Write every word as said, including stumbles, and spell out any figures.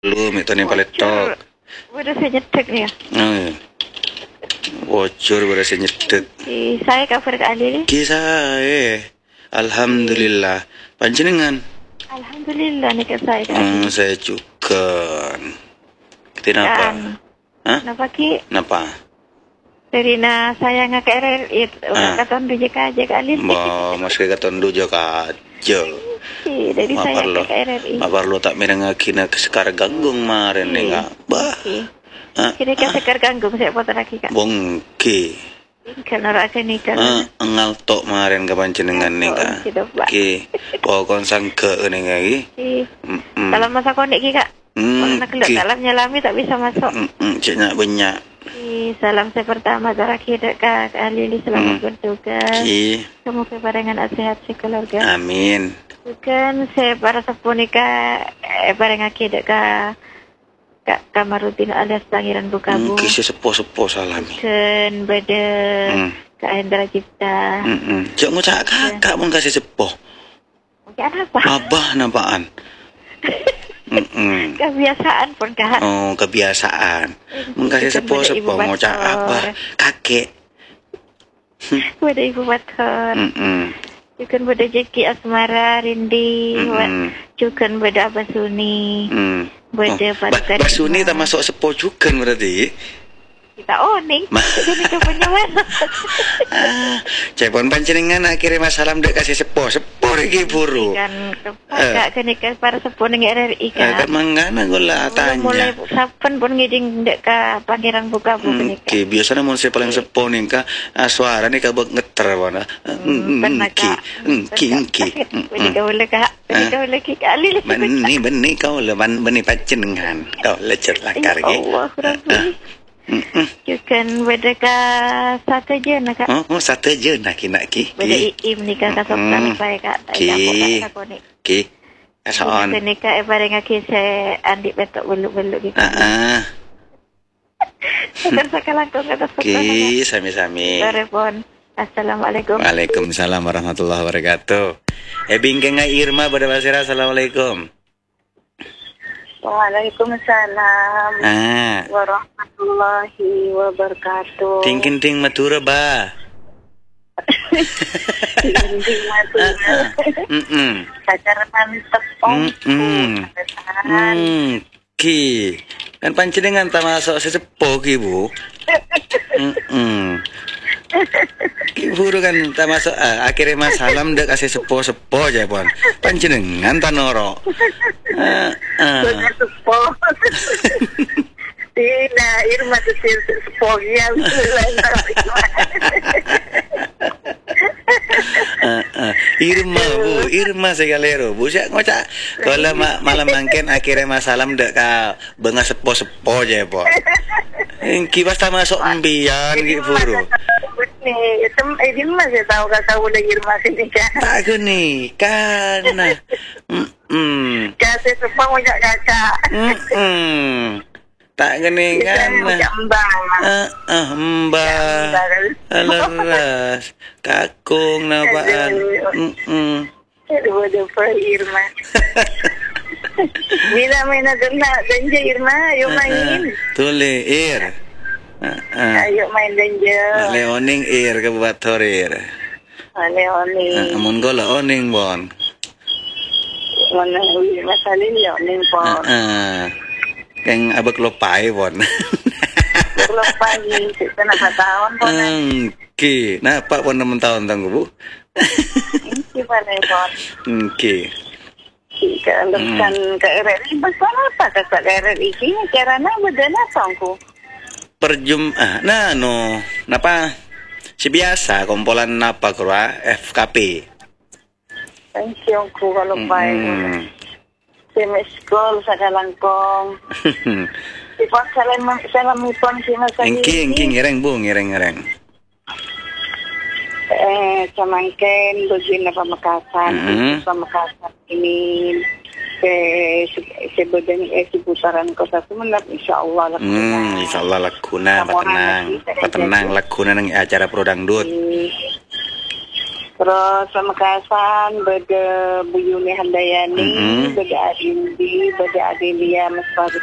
Belum itu nih paletok. Udah saya nyetek nih ya. Hmm. Bocor udah saya nyetek. Si saya cover ke Ali. Kisah eh. Alhamdulillah. Panjenengan. Alhamdulillah nih ke saya. Hmm, saya juga. Kenapa? Hah? Kenapa ki? Kenapa? Dari na saya nggak ke R R I, udah katon dulu aja kali. Bah, masih katon dulu aja. Dari saya ke R R I. Mabar lo tak mereng kina kesekar ganggung maren nih nggak? Bah. Kini kesekar ganggung saya foto lagi kak. Bongki. Kalau rasa nih kalau. Engal tok maren kapan jenengan nih kak? Ki, pokon sangke nih lagi. Kalau masa konek ki kak. Karena keluar dalamnya lami tak bisa masuk. Ceknya banyak. Salam saya pertama terakhir kak Alili selamat bertugas. Semoga barengan sehat keluarga. Amin. Bukan saya para sepunika eh, bareng akhir kak kak Kamarudin alias Pangeran Bukabu. Kisah sepo-sepo salami. Bukan beda kak Hendra Cipta. Cak ngucak kakak pun kasih sepo. Mungkin apa? Abah nampaan. Mm-mm. Kebiasaan pun kak. Oh kebiasaan. Mengkasih sepo-sepo mau cak apa kakek. Pada ibu bator. Juga pada Jeki Asmara Rindi. Juga pada Abah Suni. Pada Abah Suni tak masuk sepo juga berarti. Kita oning. Jadi kepunya mana? Cepon panjenengan akhirnya masalah dek kasih sepo sepo lagi buru. Kan kepada kenikah para sepo neng R R I kan. Kan mangana gula tanya. Mulai sapen pun ngiding dek ka Pangeran Bukabu kenikah. Oke biasanya mun saya paling sepo nih ka suara nih ka ngeter wana. Engki engki engki. Beli kau le kak. Beli kau le kali. Beni beni kau le beni panjenengan. Kau lecet lakar ki. Allah Rabbi. Jukan beda ka satu je nak kak. Oh satu je nak ki nak ki. Beda iim nikah ka soptan baik kak. Ki ki. Ason. Nikah e bareng aki saya andi betok beluk-beluk gitu. Heeh. Kan sakalang kau kata soptan. Ki sami-sami. Telepon. Assalamualaikum. Waalaikumsalam warahmatullahi wabarakatuh. Eh bingkeng Irma pada Basira. Assalamualaikum. Waalaikumsalam ah. warahmatullahi wabarakatuh. Ting ting Matura ba. Ting ting Matura. Mm. Acara mantep om. Mm. Ki. Kan panjenengan ta masuk sesepo ki, Bu. Mm. Ki buru kan ta masuk ah, akhirnya mas salam dek kasih sepo-sepo aja, Pon. Panjenengan ta noro. Ah, ah. Sepo. Tidak, Irma tu sepo ya. Uh, uh. Irma Bu, Irma segalero Bu, siap ngocak. Kalau ma malam mangken akhirnya masalam dek ka benga sepo-sepo aja, Po. Engki basta masuk embian gitu buru. Nih, itu Irma saya tahu kata udah Irma sini kan. Tak gini, karena hmm. Kasih sepo ngocak kaca. Hmm. Tak gini kan. Ah, ah, mbak. Alaras. Kakung napaan. Hmm. Aduh, aduh, Pak Irma. Bila main agenda ganja Irma, ayo main. Tule ir. Ayo main ganja. Leoning ir ke buat torir. Leoning. Amun gola oning bon. Mana masalin leoning bon. Keng abek lopai bon. Lopai kita nak tahun bon. Oke, nah pak pon enam tahun tangguh Bu. Gimana bon? Oke. Kalau kan ke R R I besar apa kata R R I ini caranya bedana sangku. Perjum ah nah no napa si biasa kompolan napa kura F K P. Pensiunku kalau baik. Saya sekolah saya langkong. Sifat salam salam ipon si mas. Engki engki ngereng Bu ngereng ngereng. Eh camangken begini Pamekasan, Pamekasan ini ke sebeden eh seputaran kota Sumenep insyaallah lakuna. Hmm insyaallah lakuna patenang patenang lakuna nang acara pro dangdut. Terus pamekasan beda Bu Yuni Handayani, Mm-mm. beda Adindi, beda Adelia Mas